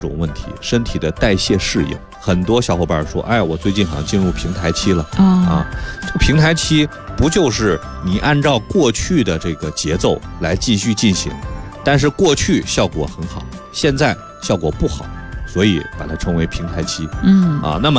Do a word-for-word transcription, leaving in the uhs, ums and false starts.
种问题，身体的代谢适应。很多小伙伴说，哎，我最近好像进入平台期了、哦、啊。这个平台期不就是你按照过去的这个节奏来继续进行，但是过去效果很好，现在效果不好，所以把它称为平台期。嗯啊，那么